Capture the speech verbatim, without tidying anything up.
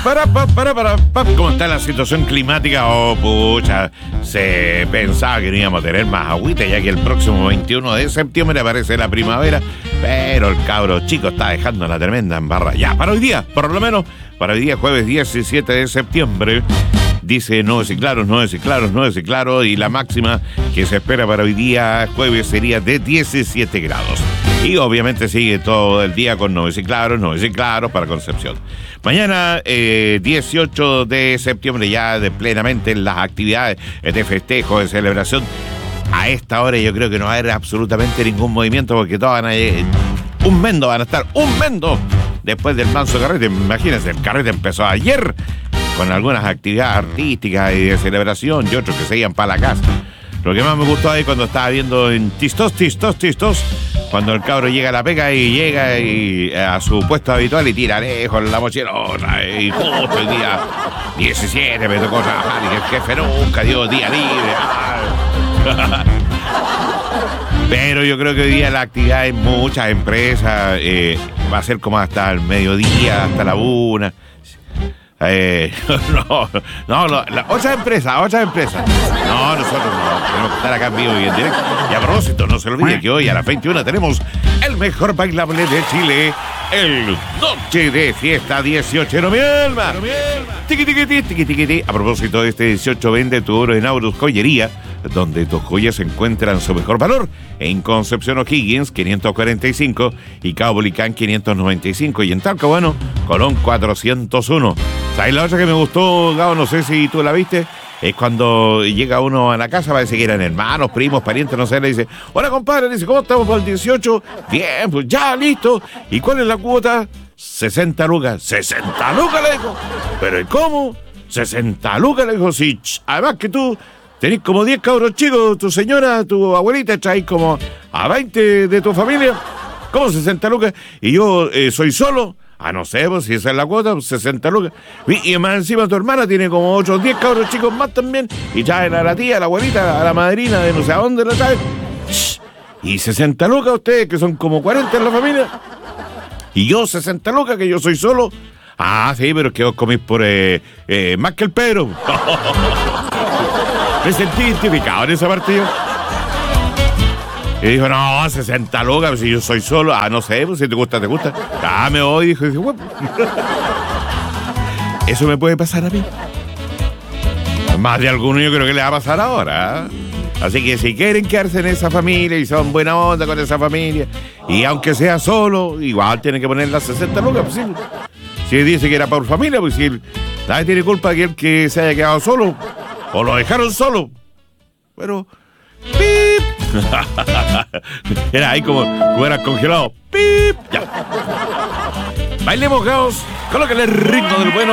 para, para, para, para, para. ¿Cómo está la situación climática? Oh, pucha, se pensaba que no íbamos a tener más agüita, ya que el próximo veintiuno de septiembre aparece la primavera, pero el cabro chico está dejando la tremenda embarra. Ya, para hoy día, por lo menos, para hoy día, jueves diecisiete de septiembre, dice nubes y claros, nubes y claros, nubes y claros, y la máxima que se espera para hoy día, jueves, sería de diecisiete grados. Y obviamente sigue todo el día con nubes y claros, nubes y claros para Concepción. Mañana, eh, dieciocho de septiembre, ya de plenamente en las actividades de festejo, de celebración. A esta hora yo creo que no va a haber absolutamente ningún movimiento, porque todos van a... Eh, un mendo van a estar, un mendo después del manso carrete. Imagínense, el carrete empezó ayer con algunas actividades artísticas y de celebración y otros que se iban para la casa. Lo que más me gustó ahí cuando estaba viendo en Tistos, Tistos, Tistos, cuando el cabro llega a la pega y llega y a su puesto habitual y tira lejos la mochilona, y justo el día diecisiete me tocó trabajar y el jefe nunca dio día libre. Pero yo creo que hoy día la actividad en muchas empresas eh, va a ser como hasta el mediodía, hasta la una. Eh, no, no, no, la, otras empresas, otras empresas. No, nosotros no, tenemos que estar acá en vivo y en directo. Y a propósito, no se olvide que hoy a las veintiuna tenemos el mejor bailable de Chile, el Noche de Fiesta dieciocho. ¡No, mi alma! Tiqui, tiqui, tiqui, tiqui, tiqui. A propósito de este dieciocho, vende tu oro en Aurus Joyería, donde tus joyas encuentran su mejor valor, en Concepción O'Higgins quinientos cuarenta y cinco y Cabo Bolicán quinientos noventa y cinco, y en Talcahuano Colón cuatrocientos uno. ¿Sabes la otra que me gustó, Gabo? No sé si tú la viste. Es cuando llega uno a la casa, parece que eran hermanos, primos, parientes, no sé, le dice: hola, compadre, le dice: ¿cómo estamos para el dieciocho? Bien, pues ya, listo. ¿Y cuál es la cuota? sesenta lucas. ¿sesenta lucas? Le dijo. ¿Pero y cómo? sesenta lucas, le dijo. Sí, ch, además que tú tenés como diez cabros chicos, tu señora, tu abuelita, traes como a veinte de tu familia. ¿Cómo sesenta lucas? Y yo eh, soy solo. Ah, no sé, pues si esa es la cuota, pues sesenta lucas. Y, y más encima tu hermana tiene como otros diez cabros chicos más también. Y traen a la tía, a la abuelita, a la madrina de no sé a dónde la traen. Y sesenta lucas ustedes, que son como cuarenta en la familia. Y yo sesenta lucas, que yo soy solo. Ah, sí, pero es que vos comís por eh, eh, más que el Pedro. Me sentí identificado en esa parte yo. Y dijo: no, sesenta lucas, si yo soy solo. Ah, no sé, pues si te gusta, te gusta. Ah, me voy, dijo. Y dijo: bueno. Eso me puede pasar a mí. Más de alguno yo creo que le va a pasar ahora. Así que si quieren quedarse en esa familia y son buena onda con esa familia, y aunque sea solo, igual tienen que poner las sesenta lucas, pues sí. Si dice que era por familia, pues si nadie tiene culpa de que el que se haya quedado solo, o lo dejaron solo. Pero... ¡pip! Era ahí como, como era congelado. ¡Pip! Ya. Bailemos, caos. Colócale el ritmo del bueno.